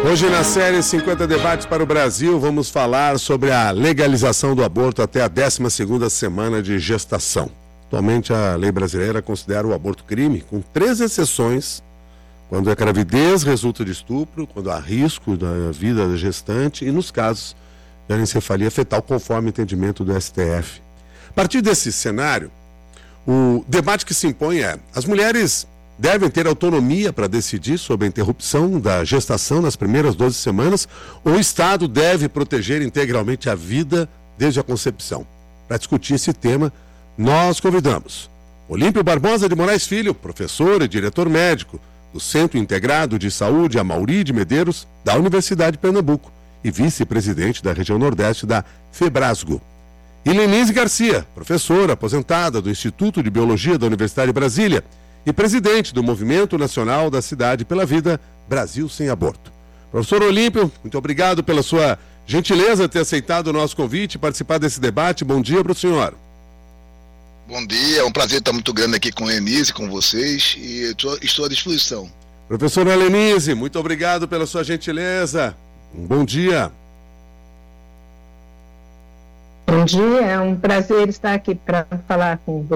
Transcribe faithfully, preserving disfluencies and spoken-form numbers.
Hoje na série cinquenta Debates para o Brasil, vamos falar sobre a legalização do aborto até a décima segunda semana de gestação. Atualmente a lei brasileira considera o aborto crime, com três exceções: quando a gravidez resulta de estupro, quando há risco da vida da gestante e nos casos de anencefalia fetal, conforme o entendimento do S T F. A partir desse cenário, o debate que se impõe é: as mulheres devem ter autonomia para decidir sobre a interrupção da gestação nas primeiras doze semanas, ou o Estado deve proteger integralmente a vida desde a concepção? Para discutir esse tema, nós convidamos Olímpio Barbosa de Moraes Filho, professor e diretor médico do Centro Integrado de Saúde Amauri de Medeiros, da Universidade de Pernambuco, e vice-presidente da região Nordeste da FEBRASGO. E Lenise Garcia, professora aposentada do Instituto de Biologia da Universidade de Brasília e presidente do Movimento Nacional da Cidade pela Vida, Brasil Sem Aborto. Professor Olímpio, muito obrigado pela sua gentileza ter aceitado o nosso convite e participar desse debate. Bom dia para o senhor. Bom dia, é um prazer estar muito grande aqui com a Lenise, com vocês, e estou, estou à disposição. Professora Lenise, muito obrigado pela sua gentileza. Um bom dia. Bom dia, é um prazer estar aqui para falar com